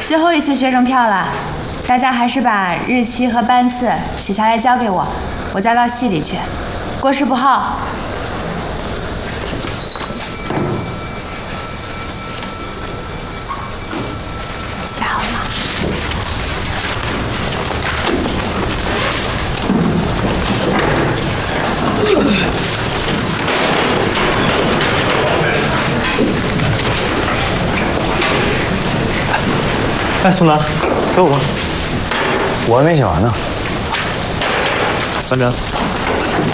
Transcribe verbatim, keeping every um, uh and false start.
最后一次学生票了，大家还是把日期和班次写下来交给我，我交到系里去。过时不候。写好了吗？ 哎，宋楠，给我吧。 我还没写完呢。 三真，